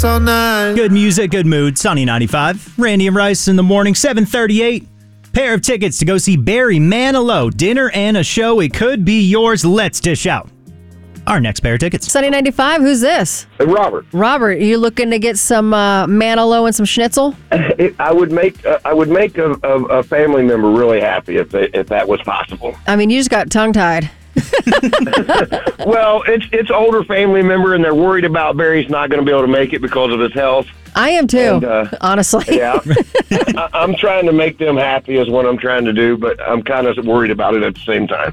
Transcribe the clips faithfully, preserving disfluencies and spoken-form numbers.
us all night. Good music, good mood. Sunny ninety-five. Randy and Rice in the morning. seven thirty-eight. Pair of tickets to go see Barry Manilow. Dinner and a show. It could be yours. Let's dish out our next pair of tickets. Sunny ninety-five, who's this? Hey, Robert. Robert, you looking to get some uh, Manilow and some schnitzel? It, I would make uh, I would make a, a, a family member really happy if they, if that was possible. I mean, you just got tongue-tied. Well, it's it's older family member, and they're worried about Barry's not going to be able to make it because of his health. I am too, And, uh, honestly. Yeah, I, I'm trying to make them happy is what I'm trying to do, but I'm kind of worried about it at the same time.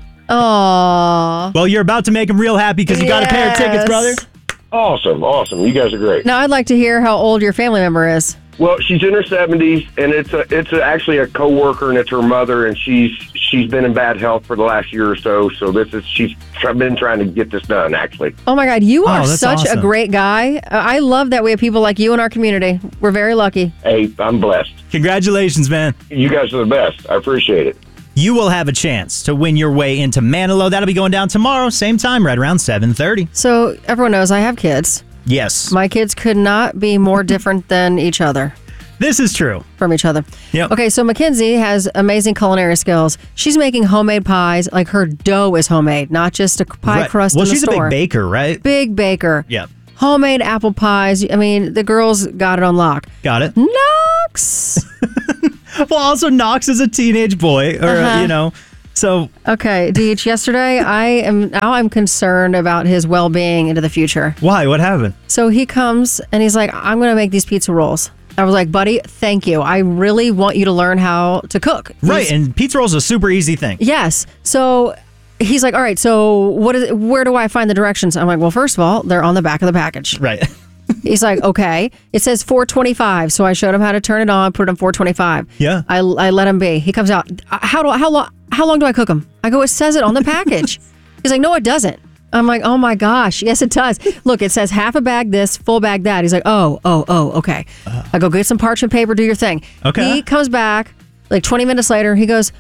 Aww. Well, you're about to make him real happy because you got a pair of tickets, Yes. brother. Awesome, awesome. You guys are great. Now, I'd like to hear how old your family member is. Well, she's in her seventies, and it's a, it's a, actually a coworker, and it's her mother, and she's she's been in bad health for the last year or so. So this is she's tr- been trying to get this done. Actually, Oh my God, you are Oh, that's such awesome. a great guy. Uh, I love that we have people like you in our community. We're very lucky. hey, I'm blessed. Congratulations, man. You guys are the best. I appreciate it. You will have a chance to win your way into Manilow. That'll be going down tomorrow, same time, right around seven thirty. So everyone knows I have kids. Yes, My kids could not be more different than each other. this is true. From each other. Yep. Okay, so Mackenzie has amazing culinary skills. She's making homemade pies. Like her dough is homemade, not just a pie Right. crust Well, in the she's store. a big baker, right? Big baker. Yep. Homemade apple pies. I mean, the girls got it on lock. Got it. Knox. Well, also Knox is a teenage boy, or uh, Uh-huh. you know, so Okay, Deej, yesterday I am now I'm concerned about his well-being into the future. why? What happened? So he comes and he's like, I'm going to make these pizza rolls. I was like, buddy, thank you. I really want you to learn how to cook. Right, He's- and pizza roll's a super easy thing. Yes. So he's like, all right, so what is where do I find the directions? I'm like, well, first of all, they're on the back of the package. Right. He's like, okay. It says four twenty-five. So I showed him how to turn it on, put it on four twenty-five. Yeah. I, I let him be. He comes out. How do how long how long do I cook them? I go, it says it on the package. He's like, no, it doesn't. I'm like, oh my gosh. Yes, it does. Look, it says half a bag this, full bag that. He's like, oh, oh, oh, okay. Uh, I go, get some parchment paper, do your thing. Okay. He comes back like twenty minutes later. He goes,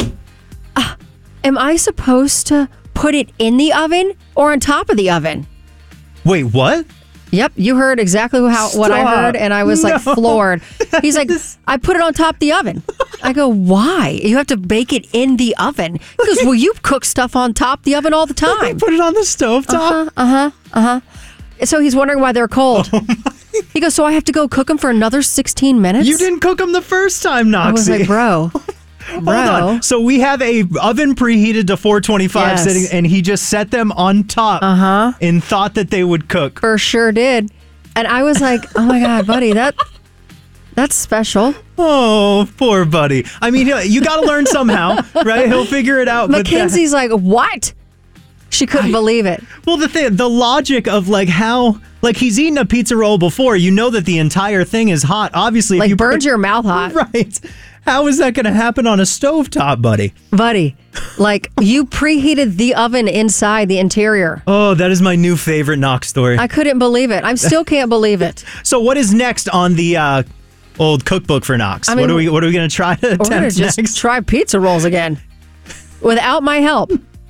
ah, am I supposed to put it in the oven or on top of the oven? Wait, what? Yep, you heard exactly how what I Stop. heard, and I was like No. floored. He's like, I put it on top of the oven. I go, why? You have to bake it in the oven. He goes, well, you cook stuff on top of the oven all the time. Put it on the stove top. Uh huh. Uh huh. So he's wondering why they're cold. He goes, so I have to go cook them for another sixteen minutes. You didn't cook them the first time, Noxie. I was like, bro, Hold bro. on. So we have a oven preheated to four twenty-five Yes. sitting, and he just set them on top Uh-huh. and thought that they would cook. For sure did. And I was like, oh my God, buddy, that that's special. Oh, poor buddy. I mean, he'll- you got to learn somehow, right? He'll figure it out. but that- Mackenzie's like, what? She couldn't believe it. Well, the thing, the logic of like how, like he's eaten a pizza roll before. You know that the entire thing is hot. Obviously, if Like you burns put- your mouth hot. Right. How is that going to happen on a stovetop, buddy? Buddy, like you preheated the oven inside the interior. Oh, that is my new favorite Knox story. I couldn't believe it. I still can't believe it. So, what is next on the uh, old cookbook for Knox? I what mean, are we? What are we going to try to We're gonna attempt just next? try pizza rolls again without my help.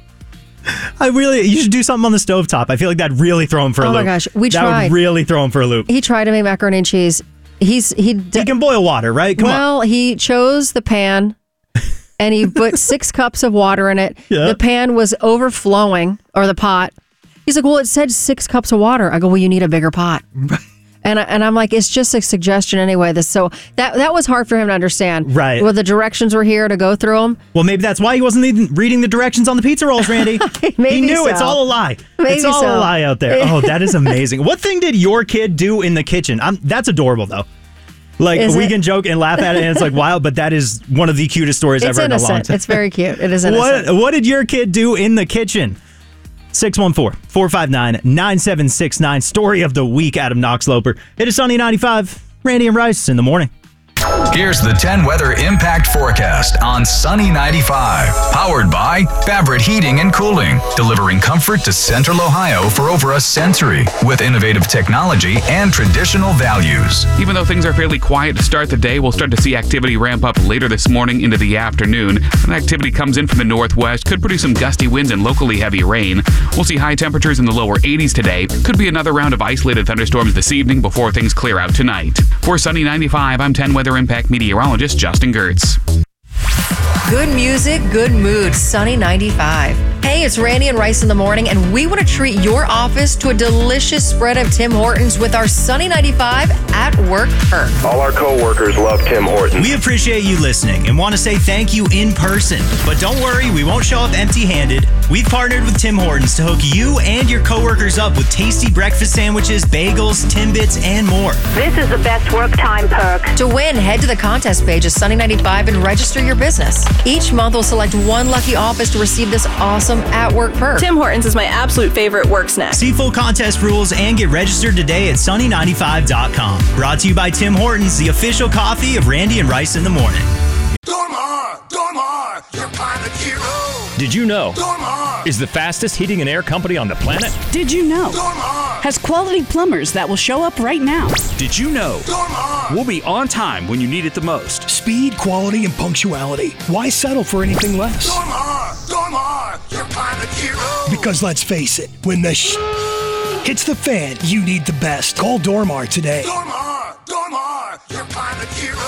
I really, you should do something on the stovetop. I feel like that'd really throw him for a Oh loop. my gosh, we that tried. would really throw him for a loop. He tried to make macaroni and cheese. He's he. D- He can boil water, right? Come on. well, he chose the pan, and he put six cups of water in it. Yeah. The pan was overflowing, or the pot. He's like, well, it said six cups of water. I go, well, you need a bigger pot. And I, and I'm like, it's just a suggestion anyway. This so that that was hard for him to understand. Right. Well, the directions were here to go through them. Well, maybe that's why he wasn't even reading the directions on the pizza rolls, Randy. Maybe he knew so. it's all a lie. Maybe it's all so. a lie out there. Oh, that is amazing. What thing did your kid do in the kitchen? I'm, that's adorable, though. Like, Is we it? can joke and laugh at it, and it's like wild, but that is one of the cutest stories It's ever in a long innocent. time. It's very cute. It is innocent. What, what did your kid do in the kitchen? six one four, four five nine, nine seven six nine. Story of the week, Adam Knox Loper. It is Sunny ninety-five. Randy and Rice in the morning. Here's the ten Weather Impact Forecast on Sunny ninety-five. Powered by Fabric Heating and Cooling, delivering comfort to Central Ohio for over a century with innovative technology and traditional values. Even though things are fairly quiet to start the day, we'll start to see activity ramp up later this morning into the afternoon. And activity comes in from the northwest, could produce some gusty winds and locally heavy rain. We'll see high temperatures in the lower eighties today. Could be another round of isolated thunderstorms this evening before things clear out tonight. For Sunny ninety-five, I'm ten Weather Impact meteorologist Justin Gertz. Good music, good mood. Sunny ninety-five. Hey, it's Randy and Rice in the morning, and we want to treat your office to a delicious spread of Tim Hortons with our Sunny ninety-five at work perk. All our coworkers love Tim Hortons. We appreciate you listening and want to say thank you in person. But don't worry, we won't show up empty-handed. We've partnered with Tim Hortons to hook you and your coworkers up with tasty breakfast sandwiches, bagels, Timbits, and more. This is the best work time perk. To win, head to the contest page of Sunny ninety-five and register your business. Each month, we'll select one lucky office to receive this awesome at-work perk. Tim Hortons is my absolute favorite work snack. See full contest rules and get registered today at sunny ninety-five dot com. Brought to you by Tim Hortons, the official coffee of Randy and Rice in the morning. Dormar, Dormar, your pilot hero. Did you know? Dormar Is the fastest heating and air company on the planet? Did you know? Dormar Has quality plumbers that will show up right now. Did you know? Dormar We'll be on time when you need it the most. Speed, quality, and punctuality. Why settle for anything less? Dormar, Dormar, your pilot hero. Because let's face it, when the sh hits the fan, you need the best. Call Dormar today. Dormar, Dormar, your pilot hero.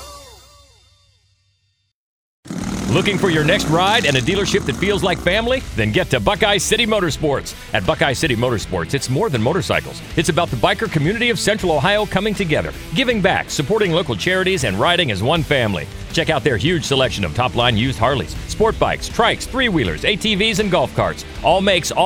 Looking for your next ride and a dealership that feels like family? Then get to Buckeye City Motorsports. At Buckeye City Motorsports, it's more than motorcycles. It's about the biker community of Central Ohio coming together, giving back, supporting local charities, and riding as one family. Check out their huge selection of top-line used Harleys, sport bikes, trikes, three-wheelers, A T Vs, and golf carts. All makes, all